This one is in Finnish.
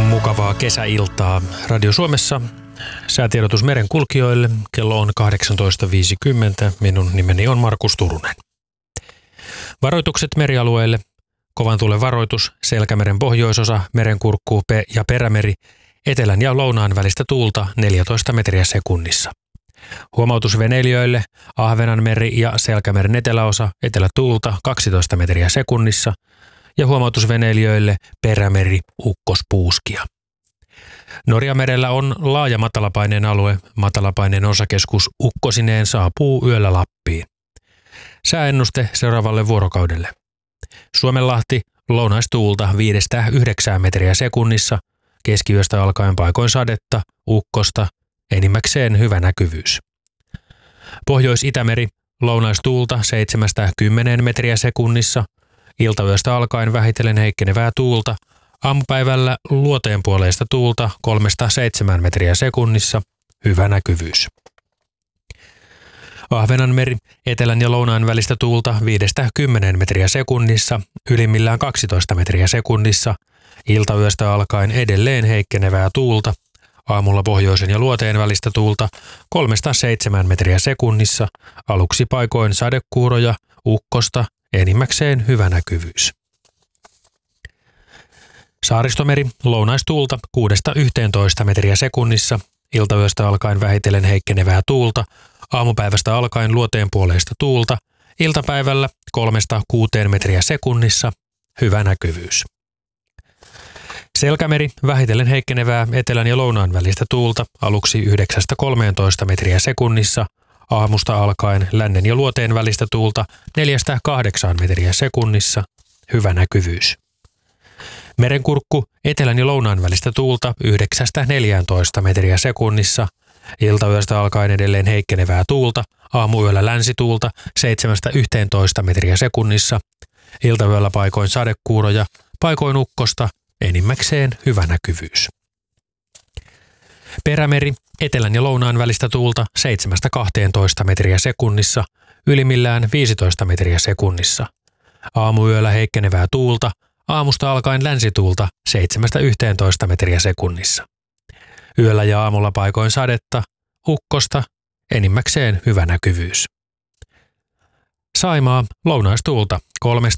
Mukavaa kesäiltaa Radio Suomessa. Säätiedotus merenkulkijoille. Kello on 18.50. Minun nimeni on Markus Turunen. Varoitukset merialueille. Kovan tuulen varoitus. Selkämeren pohjoisosa, Merenkurkku ja Perämeri. Etelän ja lounaan välistä tuulta 14 metriä sekunnissa. Huomautus veneilijöille. Ahvenanmeri ja Selkämeren eteläosa, etelätuulta 12 metriä sekunnissa. Ja huomautus veneilijöille. Perämeri, ukkospuuskia. Norjamerellä on laaja matalapaineen alue. Matalapaineen osakeskus ukkosineen saapuu yöllä Lappiin. Sääennuste seuraavalle vuorokaudelle. Suomenlahti lounaistuulta 5-9 metriä sekunnissa. Keskiyöstä alkaen paikoin sadetta, ukkosta, enimmäkseen hyvä näkyvyys. Pohjois-Itämeri lounaistuulta 7-10 metriä sekunnissa. Iltayöstä alkaen vähitellen heikkenevää tuulta. Aamupäivällä luoteenpuoleista tuulta 3-7 metriä sekunnissa. Hyvä näkyvyys. Ahvenanmeri etelän ja lounaan välistä tuulta 5-10 metriä sekunnissa. Ylimmillään 12 metriä sekunnissa. Iltayöstä alkaen edelleen heikkenevää tuulta. Aamulla pohjoisen ja luoteen välistä tuulta 3-7 metriä sekunnissa. Aluksi paikoin sadekuuroja, ukkosta, enimmäkseen hyvä näkyvyys. Saaristomeri lounaistuulta 6-11 metriä sekunnissa. Iltayöstä alkaen vähitellen heikkenevää tuulta. Aamupäivästä alkaen luoteenpuoleista tuulta. Iltapäivällä 3-6 metriä sekunnissa. Hyvä näkyvyys. Selkämeri vähitellen heikkenevää etelän ja lounaan välistä tuulta. Aluksi 9-13 metriä sekunnissa. Aamusta alkaen lännen ja luoteen välistä tuulta 4-8 metriä sekunnissa. Hyvä näkyvyys. Merenkurkku etelän ja lounaan välistä tuulta 9-14 metriä sekunnissa. Iltayöstä alkaen edelleen heikkenevää tuulta. Aamuyöllä länsituulta 7-11 metriä sekunnissa. Iltayöllä paikoin sadekuuroja, paikoin ukkosta, enimmäkseen hyvä näkyvyys. Perämeri etelän ja lounaan välistä tuulta 7-12 metriä sekunnissa. Ylimmillään 15 metriä sekunnissa. Aamuyöllä heikkenevää tuulta. Aamusta alkaen länsituulta 7-11 metriä sekunnissa. Yöllä ja aamulla paikoin sadetta, ukkosta, enimmäkseen hyvä näkyvyys. Saimaa lounaistuulta